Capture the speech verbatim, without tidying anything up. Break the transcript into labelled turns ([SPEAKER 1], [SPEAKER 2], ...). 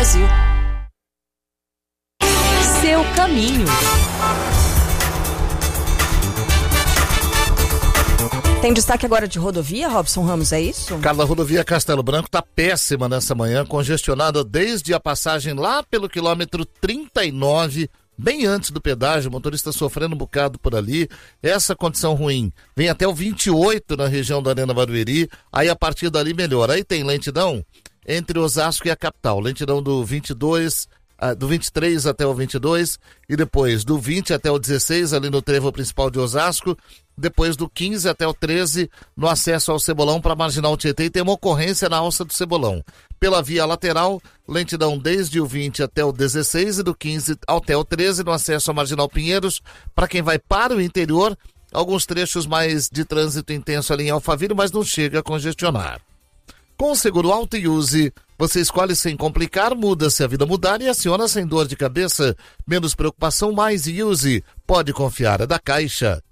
[SPEAKER 1] Brasil. Seu caminho. Tem destaque agora de rodovia, Robson Ramos, é isso?
[SPEAKER 2] Carla, a rodovia Castelo Branco tá péssima nessa manhã, congestionada desde a passagem lá pelo quilômetro trinta e nove, bem antes do pedágio, o motorista sofrendo um bocado por ali. Essa condição ruim vem até o vinte e oito na região da Arena Barueri, aí a partir dali melhora. Aí tem lentidão entre Osasco e a capital, lentidão do vinte e dois, do vinte e três até o vinte e dois, e depois do vinte até o dezesseis ali no trevo principal de Osasco, depois do quinze até o treze no acesso ao Cebolão para Marginal Tietê, e tem uma ocorrência na alça do Cebolão. Pela via lateral, lentidão desde o vinte até o dezesseis e do quinze até o treze no acesso ao Marginal Pinheiros. Para quem vai para o interior, alguns trechos mais de trânsito intenso ali em Alphaville, mas não chega a congestionar. Com o seguro Auto e Use, você escolhe sem complicar, muda se a vida mudar e aciona sem dor de cabeça. Menos preocupação, mais Use. Pode confiar, é da Caixa.